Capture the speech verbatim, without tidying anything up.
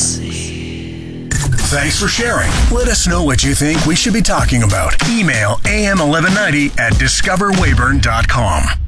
Thanks for sharing. Let us know what you think we should be talking about. Email a m eleven ninety at discover weyburn dot com.